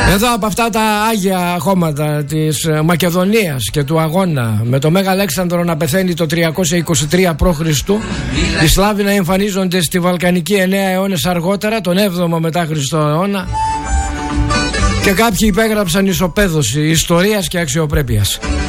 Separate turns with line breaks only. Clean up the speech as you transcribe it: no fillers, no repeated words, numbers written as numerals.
Εδώ από αυτά τα άγια χώματα της Μακεδονίας και του αγώνα, με το Μέγα Αλέξανδρο να πεθαίνει το 323 π.Χ., οι Σλάβοι να εμφανίζονται στη Βαλκανική 9 αιώνες αργότερα, τον 7ο μετά Χριστό αιώνα, και κάποιοι υπέγραψαν ισοπαίδωση ιστορίας και αξιοπρέπειας.